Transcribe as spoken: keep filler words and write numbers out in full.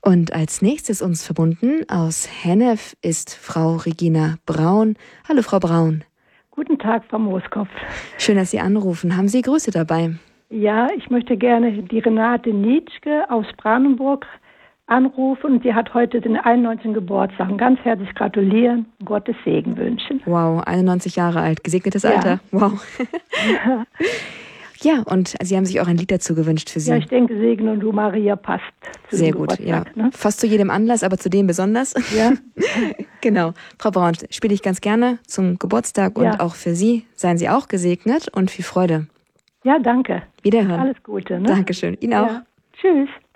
Und als nächstes uns verbunden aus Hennef ist Frau Regina Braun. Hallo Frau Braun. Guten Tag, Frau Mooskopf. Schön, dass Sie anrufen. Haben Sie Grüße dabei? Ja, ich möchte gerne die Renate Nitschke aus Brandenburg anrufen. Sie hat heute den einundneunzigsten Geburtstag. Ganz herzlich gratulieren und Gottes Segen wünschen. Wow, einundneunzig Jahre alt. Gesegnetes Ja. Alter. Wow. Ja, und Sie haben sich auch ein Lied dazu gewünscht für Sie. Ja, ich denke, Segen und du Maria passt zu Sehr dem gut, ja. Geburtstag, ne? Fast zu jedem Anlass, aber zu dem besonders. Ja. Genau. Frau Braun, spiele ich ganz gerne zum Geburtstag und Ja. auch für Sie. Seien Sie auch gesegnet und viel Freude. Ja, danke. Wiederhören. Alles Gute, ne? Dankeschön. Ihnen auch. Ja. Tschüss.